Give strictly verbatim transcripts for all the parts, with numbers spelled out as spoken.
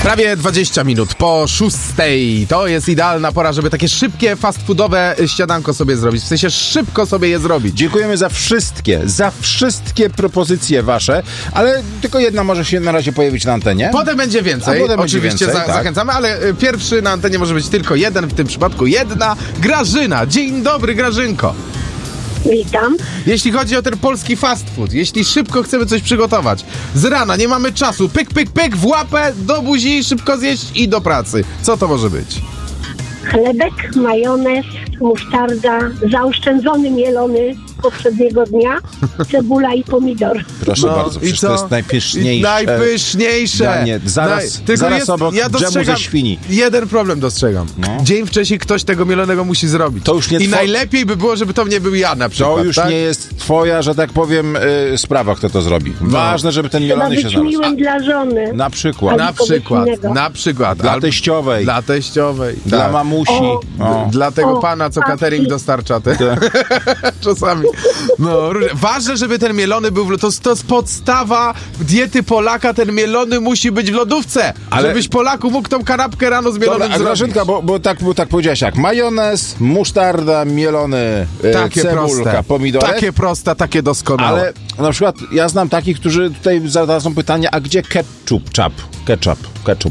Prawie dwadzieścia minut po szóstej. To jest idealna pora, żeby takie szybkie, fast foodowe śniadanko sobie zrobić. W sensie szybko sobie je zrobić. Dziękujemy za wszystkie, za wszystkie propozycje wasze, ale tylko jedna może się na razie pojawić na antenie. Potem będzie więcej. A potem Oczywiście będzie więcej, za, tak. zachęcamy, ale y, pierwszy na antenie może być tylko jeden, w tym przypadku jedna. Grażyna. Dzień dobry, Grażynko. Witam. Jeśli chodzi o ten polski fast food, jeśli szybko chcemy coś przygotować, z rana nie mamy czasu, pyk, pyk, pyk, w łapę, do buzi, szybko zjeść i do pracy. Co to może być? Chlebek, majonez, musztarda, zaoszczędzony mielony poprzedniego dnia, cebula i pomidor. Proszę No, bardzo, i przecież co? to jest najpyszniejsze. I najpyszniejsze. danie. Zaraz- tylko zaraz jest, obok ja dżemu dostrzegam ze świni. jeden problem dostrzegam. No. Dzień wcześniej ktoś tego mielonego musi zrobić. To już nie I two- najlepiej by było, żeby to nie był ja na przykład. To już tak? nie jest twoja, że tak powiem, y, sprawa, kto to zrobi. Ważne, żeby ten Trzeba mielony się być znalazł. miłym dla żony. Na przykład. Na kogoś przykład, innego. na przykład. Dla Albo- teściowej. Dla teściowej. Dla tak. mamusi. O. O. Dla tego O, pana, co a catering ty- dostarcza te. Czasami. No, różnie. Ważne, żeby ten mielony był w, to, to jest podstawa diety Polaka, ten mielony musi być w lodówce. Ale- Żebyś Polaku mógł tą kanapkę rano z mielonym Dobra, a zrobić. Grażynka, bo, bo, tak, bo tak powiedziałaś jak majonez, musztarda, mielony, e, Takie cebulka, proste. pomidorek. Takie proste, takie doskonałe. Ale na przykład ja znam takich, którzy tutaj zadadzą pytanie, a gdzie ketchup, czap, ketchup, ketchup?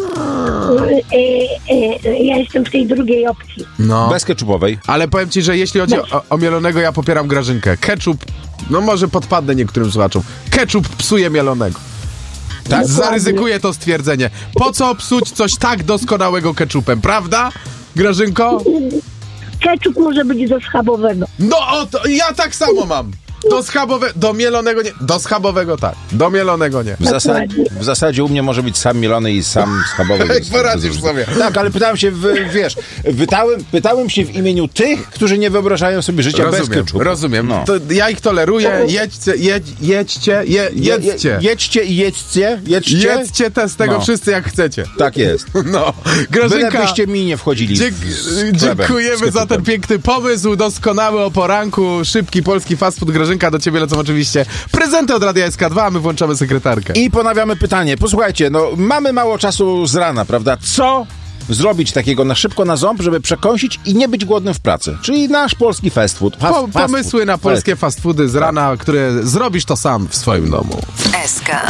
E, e, e, ja jestem w tej drugiej opcji. No. Bez ketchupowej. Ale powiem ci, że jeśli chodzi o, o mielonego, ja popieram Grażynkę. Ketchup, no może podpadnę niektórym słuchaczom. Ketchup psuje mielonego. Tak, zaryzykuję to stwierdzenie. Po co psuć coś tak doskonałego ketchupem, prawda, Grażynko? Ketchup może być do schabowego. No o to, ja tak samo mam. Do schabowe, do mielonego nie, do schabowego tak, do mielonego nie. W, zasa- w zasadzie u mnie może być sam mielony i sam schabowy. Jak poradzisz sobie. Tak, ale pytałem się, w, wiesz, pytałem, pytałem się w imieniu tych, którzy nie wyobrażają sobie życia bez Rozumiem, ketchupu. rozumiem. No. To ja ich toleruję, jedźcie, jedź, jedźcie, je, jedzcie. Je, jedźcie i jedźcie, jedźcie. Jedzcie te z tego No. wszyscy jak chcecie. Tak jest. No, Grażynka, Bylebyście mi nie wchodzili dzie- w, z chlebem, z dziękujemy za ketchupem. ten piękny pomysł, doskonały o poranku, szybki polski fast food. Grażynka, do ciebie lecą oczywiście prezenty od Radia S K dwa, a my włączamy sekretarkę. I ponawiamy pytanie. Posłuchajcie, no mamy mało czasu z rana, prawda? Co zrobić takiego na szybko na ząb, żeby przekąsić i nie być głodnym w pracy? Czyli nasz polski fast food. Fast, Po, fast pomysły food. na polskie fast foody z rana, które zrobisz to sam w swoim domu. S K